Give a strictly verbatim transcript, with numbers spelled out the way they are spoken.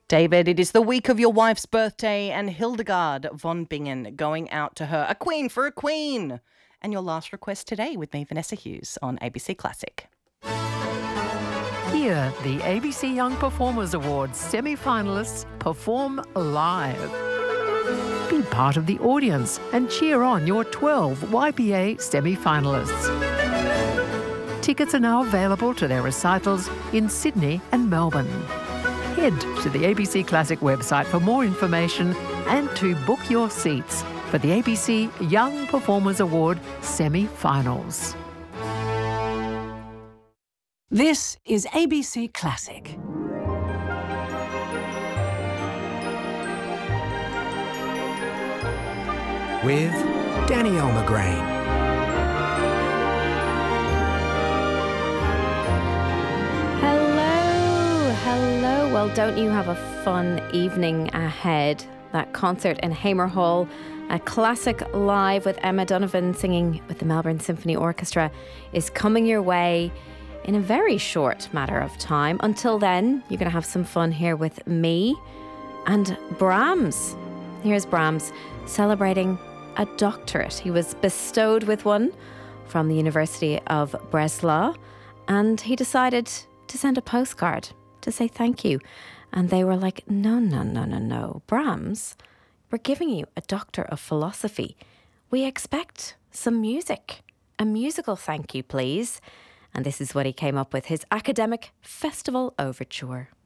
David, it is the week of your wife's birthday and Hildegard von Bingen going out to her. A queen for a queen. And your last request today with me, Vanessa Hughes, on A B C Classic. Here, the A B C Young Performers Awards semi-finalists perform live. Be part of the audience and cheer on your twelve Y P A semi-finalists. Tickets are now available to their recitals in Sydney and Melbourne. Head to the A B C Classic website for more information and to book your seats for the A B C Young Performers Award semi-finals. This is A B C Classic. With Danny Elmagrain. Hello, hello. Well, don't you have a fun evening ahead? That concert in Hamer Hall, a classic live with Emma Donovan singing with the Melbourne Symphony Orchestra, is coming your way in a very short matter of time. Until then, you're going to have some fun here with me and Brahms. Here's Brahms celebrating a doctorate. He was bestowed with one from the University of Breslau, and he decided to send a postcard to say thank you. And they were like, no, no, no, no, no. Brahms, we're giving you a Doctor of Philosophy. We expect some music. A musical thank you, please. And this is what he came up with, his academic festival overture.